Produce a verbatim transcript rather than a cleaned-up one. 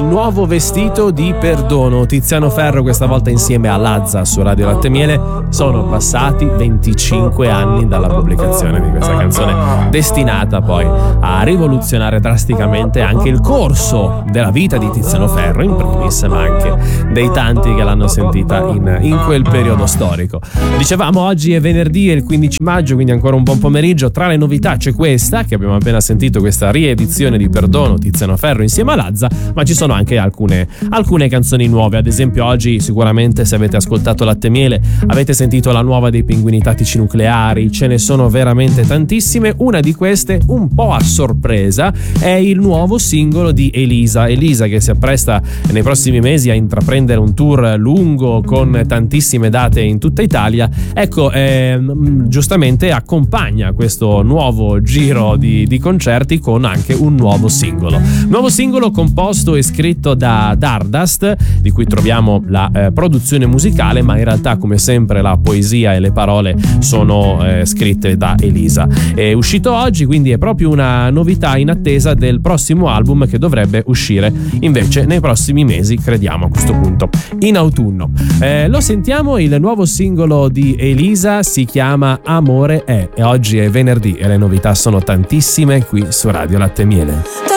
nuovo vestito di perdono. Tiziano Ferro questa volta insieme a Lazza su Radio Latte Miele. Sono passati venticinque anni dalla pubblicazione di questa canzone, destinata poi a rivoluzionare drasticamente anche il corso della vita di Tiziano Ferro in primis, ma anche dei tanti che l'hanno sentita in, in quel periodo storico. Dicevamo, oggi è venerdì, è il quindici maggio, quindi ancora un buon pomeriggio. Tra le novità c'è questa che abbiamo appena sentito, questa riedizione di Perdono, Tiziano Ferro insieme a Lazza, ma ci sono anche alcune, alcune canzoni nuove. Ad esempio oggi sicuramente, se avete ascoltato Latte Miele, avete sentito la nuova dei Pinguini Tattici Nucleari. Ce ne sono veramente tantissime. Una di queste, un po' a sorpresa, è il nuovo singolo di Elisa. Elisa che si appresta nei prossimi mesi a intraprendere un tour lungo con tantissime date in tutta Italia. Ecco, eh, giustamente accompagna questo nuovo giro di, di concerti con anche un nuovo singolo. Nuovo singolo composto e scritto da Dardust, di cui troviamo la eh, produzione musicale, ma in realtà, come sempre, la poesia e le parole sono eh, scritte da Elisa. È uscito oggi, quindi è proprio una novità in attesa del prossimo album che dovrebbe uscire invece nei prossimi mesi, crediamo a questo punto in autunno. Eh, lo sentiamo, il nuovo singolo di Elisa si chiama Amore è, e oggi è venerdì e le novità sono tantissime qui su Radio Latte Miele.